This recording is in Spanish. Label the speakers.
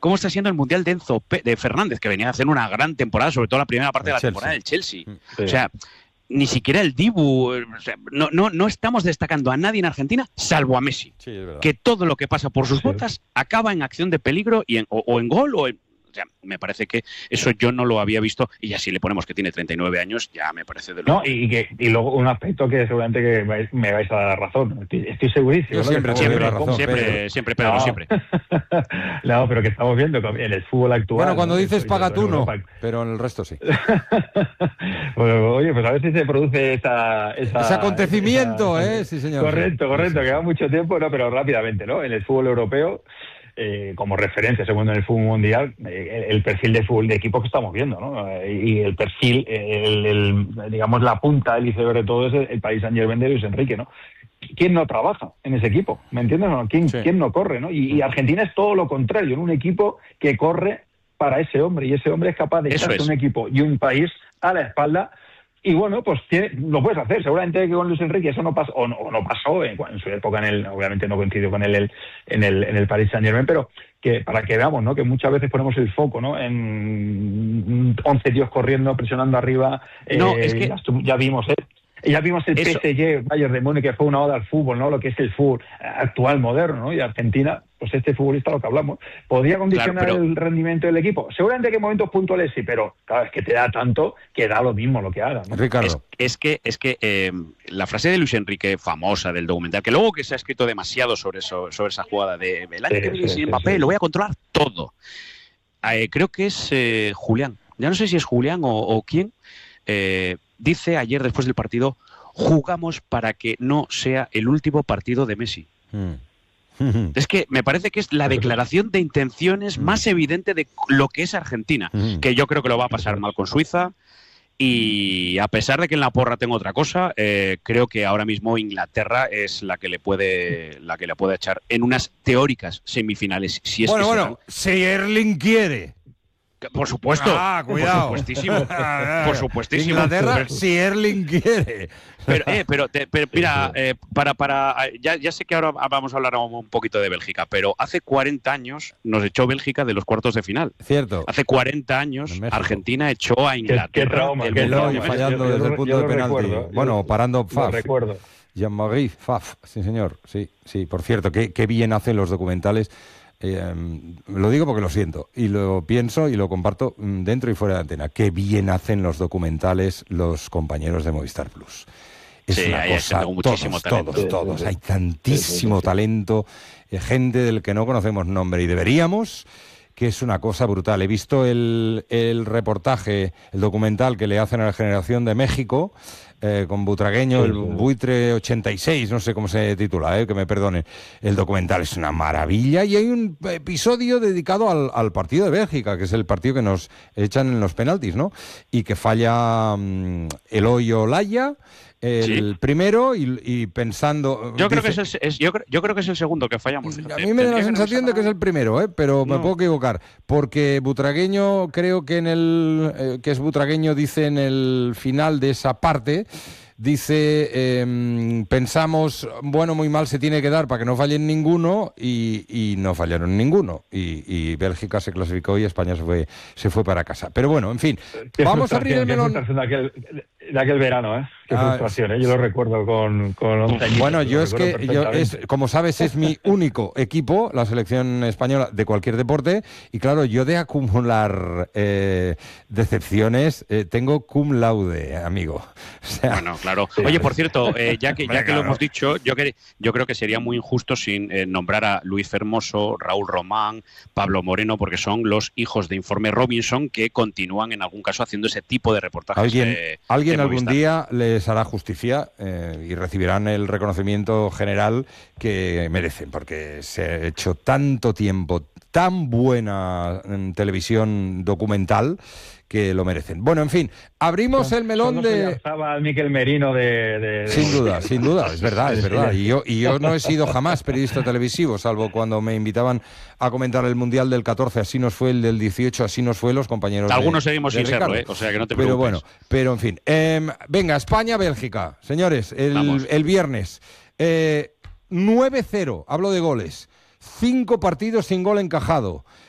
Speaker 1: cómo está siendo el Mundial de Enzo de Fernández, que venía a hacer una gran temporada, sobre todo la primera parte de la temporada del Chelsea. Sí. O sea, ni siquiera el Dibu, o sea, no estamos destacando a nadie en Argentina, salvo a Messi, que todo lo que pasa por sus botas acaba en acción de peligro o en gol o en... O sea, me parece que eso yo no lo había visto, y ya si le ponemos que tiene 39 años, ya me parece de lo...
Speaker 2: No, y luego un aspecto que seguramente que me vais a dar razón. Estoy segurísimo.
Speaker 1: Yo siempre Pedro,
Speaker 2: no.
Speaker 1: siempre.
Speaker 2: No, pero que estamos viendo en el fútbol actual...
Speaker 3: Bueno, cuando dices paga tú no, pero en el resto sí.
Speaker 2: Bueno, oye, pues a ver si se produce
Speaker 3: ese acontecimiento, sí señor.
Speaker 2: Correcto, que va mucho tiempo, no, pero rápidamente, ¿no? En el fútbol europeo... como referencia, segundo en el fútbol mundial, el perfil de fútbol de equipo que estamos viendo, ¿no? Y el perfil, digamos, la punta del iceberg de todo es el Paris Saint-Germain de Luis Enrique, ¿no? ¿Quién no trabaja en ese equipo? ¿Me entiendes? ¿Quién no corre, no? Y Argentina es todo lo contrario, en un equipo que corre para ese hombre, y ese hombre es capaz de echarse un equipo y un país a la espalda. Y bueno, pues lo puedes hacer. Seguramente que con Luis Enrique eso no pasó, o no pasó en su época obviamente no coincidió con él en el Paris Saint-Germain, pero que para que veamos, ¿no? Que muchas veces ponemos el foco, ¿no? En 11 tíos corriendo, presionando arriba.
Speaker 1: Es que
Speaker 2: ya vimos, Ya vimos el PSG, Bayern de Múnich, que fue una oda al fútbol, ¿no? Lo que es el fútbol actual, moderno, ¿no? Y Argentina, pues este futbolista, lo que hablamos, ¿podría condicionar el rendimiento del equipo? Seguramente que en momentos puntuales sí, pero cada vez que te da tanto, que da lo mismo lo que haga, ¿no?
Speaker 3: Ricardo.
Speaker 1: Es que la frase de Luis Enrique, famosa del documental, que luego que se ha escrito demasiado sobre esa jugada de el año que viene sin Mbappé, lo voy a controlar todo. Creo que es Julián. Ya no sé si es Julián o quién. Dice ayer después del partido: jugamos para que no sea el último partido de Messi. Es que me parece que es la declaración de intenciones más evidente de lo que es Argentina, que yo creo que lo va a pasar mal con Suiza, y a pesar de que en la porra tengo otra cosa, creo que ahora mismo Inglaterra es la que le puede echar en unas teóricas semifinales. Si
Speaker 3: si Erling quiere.
Speaker 1: Por supuesto.
Speaker 3: Cuidado.
Speaker 1: Por supuestísimo.
Speaker 3: Inglaterra, si Erling quiere.
Speaker 1: Pero mira, ya sé que ahora vamos a hablar un poquito de Bélgica, pero hace 40 años nos echó Bélgica de los cuartos de final.
Speaker 3: Cierto.
Speaker 1: Hace 40 años Argentina echó a Inglaterra.
Speaker 2: Qué trauma.
Speaker 3: Fallando desde el punto de penalti. Parando Faf.
Speaker 2: Lo recuerdo.
Speaker 3: Jean-Marie Faf, sí señor. Sí. Por cierto, qué bien hacen los documentales. Lo digo porque lo siento y lo pienso y lo comparto dentro y fuera de antena. Qué bien hacen los documentales los compañeros de Movistar Plus. Es una cosa, todos. Hay tantísimo talento, gente del que no conocemos nombre y deberíamos, que es una cosa brutal. He visto el reportaje, el documental que le hacen a la Generación de México, con Butragueño, el Buitre 86, no sé cómo se titula, que me perdonen. El documental es una maravilla y hay un episodio dedicado al partido de Bélgica, que es el partido que nos echan en los penaltis, ¿no? Y que falla Eloy Olaya, el primero, y pensando...
Speaker 1: Yo creo que es el segundo que fallamos.
Speaker 3: A mí me da la sensación de que es el primero, pero me puedo equivocar, porque Butragueño, creo que que es Butragueño, dice en el final de esa parte, dice, pensamos, muy mal se tiene que dar para que no fallen ninguno, y no fallaron ninguno, y Bélgica se clasificó y España se fue para casa. Pero bueno, en fin, vamos a abrir el melón.
Speaker 2: De aquel verano, Qué frustración, Yo lo recuerdo con 11 años.
Speaker 3: Bueno, como sabes, es mi único equipo, la selección española de cualquier deporte, y claro, yo de acumular decepciones tengo cum laude, amigo. O sea,
Speaker 1: bueno, claro. Oye, por cierto, ya que lo hemos dicho, yo creo que sería muy injusto sin nombrar a Luis Fermoso, Raúl Román, Pablo Moreno, porque son los hijos de Informe Robinson que continúan en algún caso haciendo ese tipo de reportajes.
Speaker 3: Alguien algún día les hará justicia y recibirán el reconocimiento general que merecen, porque se ha hecho tanto tiempo, tan buena televisión documental, que lo merecen. Bueno, en fin, abrimos el melón de...
Speaker 2: Estaba Miquel Merino de...
Speaker 3: Sin duda, es verdad. Y yo no he sido jamás periodista televisivo, salvo cuando me invitaban a comentar el Mundial del 14, así nos fue el del 18, así nos fue los compañeros.
Speaker 1: Algunos seguimos sin serlo, o sea que no te preocupes.
Speaker 3: Pero en fin. Venga, España-Bélgica, señores, el viernes. 9-0, hablo de goles. 5 partidos sin gol encajado.